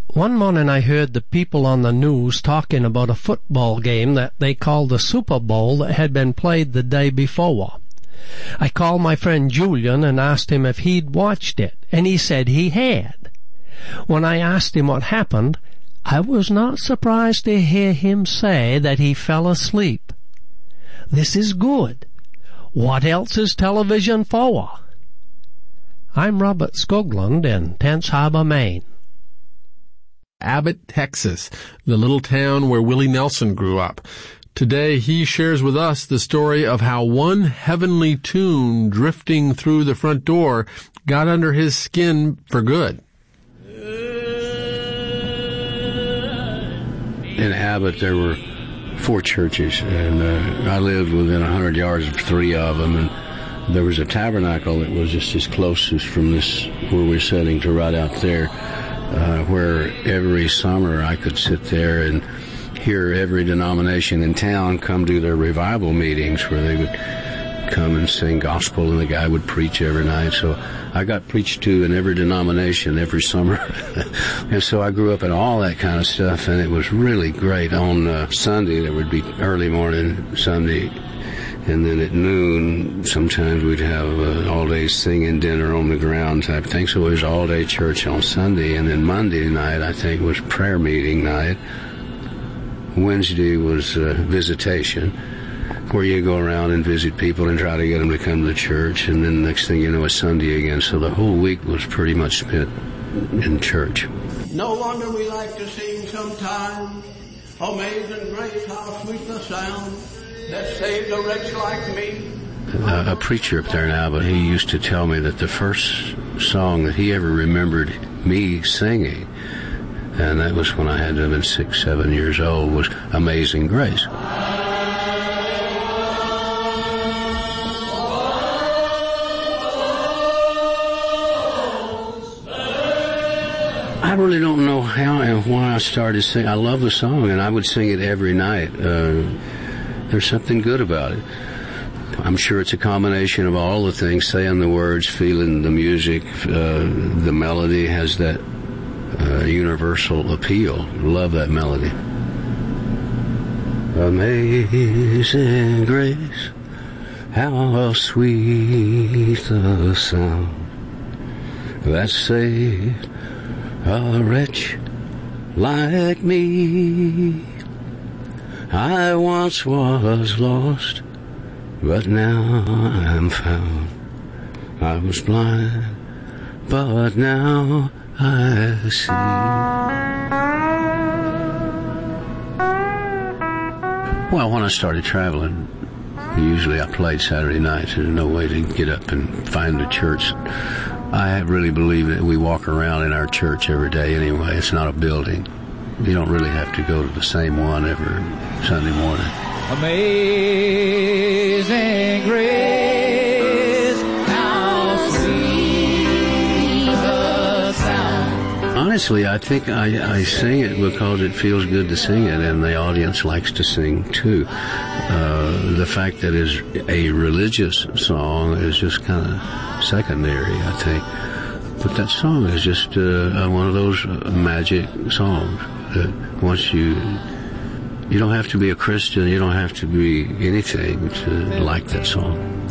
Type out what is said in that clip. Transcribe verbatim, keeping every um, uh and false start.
One morning I heard the people on the news talking about a football game that they called the Super Bowl that had been played the day before. I called my friend Julian and asked him if he'd watched it, and he said he had. When I asked him what happened, I was not surprised to hear him say that he fell asleep. This is good. What else is television for? I'm Robert Skoglund in Tense Harbor, Maine. Abbott, Texas, the little town where Willie Nelson grew up. Today he shares with us the story of how one heavenly tune drifting through the front door got under his skin for good. In Abbott, there were four churches, and uh, I lived within a hundred yards of three of them, and there was a tabernacle that was just as close as from this, where we're sitting, to right out there, uh, where every summer I could sit there and hear every denomination in town come to their revival meetings, where they would come and sing gospel, and the guy would preach every night. So I got preached to in every denomination every summer. And so I grew up in all that kind of stuff, and it was really great. On uh, Sunday, there would be early morning Sunday, and then at noon, sometimes we'd have uh, all-day singing dinner on the ground type of thing. So it was all-day church on Sunday, and then Monday night, I think, was prayer meeting night. Wednesday was uh, visitation, where you go around and visit people and try to get them to come to the church, and then the next thing you know, it's Sunday again. So the whole week was pretty much spent in church. No wonder we like to sing sometimes, Amazing Grace, how sweet the sound that saved a wretch like me. Uh, a preacher up there in Abbott, he used to tell me that the first song that he ever remembered me singing, and that was when I had to have been six, seven years old, was Amazing Grace. I really don't know how and why I started singing. I love the song, and I would sing it every night. Uh, there's something good about it. I'm sure it's a combination of all the things, saying the words, feeling the music. Uh, the melody has that uh, universal appeal. Love that melody. Amazing grace, how sweet the sound that saved a wretch like me. I once was lost, but now I'm found. I was blind, but now I see. Well, when I started traveling, usually I played Saturday nights. There's no way to get up and find a church. I really believe that we walk around in our church every day anyway. It's not a building. You don't really have to go to the same one every Sunday morning. Amazing grace, how sweet the sound. Honestly, I think I, I sing it because it feels good to sing it, and the audience likes to sing too. Uh, the fact that it's a religious song is just kind of secondary, I think. But that song is just uh, one of those magic songs that once you, you don't have to be a Christian, you don't have to be anything to like that song.